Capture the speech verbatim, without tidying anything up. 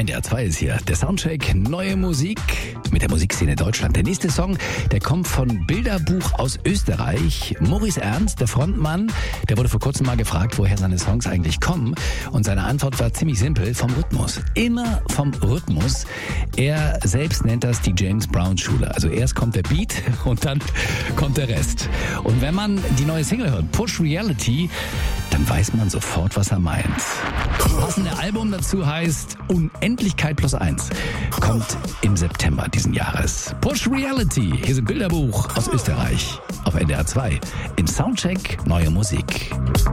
N D R zwei ist hier. Der Soundcheck, neue Musik mit der Musikszene Deutschland. Der nächste Song, der kommt von Bilderbuch aus Österreich. Maurice Ernst, der Frontmann, der wurde vor kurzem mal gefragt, woher seine Songs eigentlich kommen. Und seine Antwort war ziemlich simpel, vom Rhythmus. Immer vom Rhythmus. Er selbst nennt das die James Brown Schule. Also erst kommt der Beat und dann kommt der Rest. Und wenn man die neue Single hört, Push Reality, dann weiß man sofort, was er meint. Das passende Album dazu heißt Unendlichkeit plus eins. Kommt im September diesen Jahres. Push Reality. Hier sind Bilderbuch aus Österreich auf N D R zwei. Im Soundcheck neue Musik.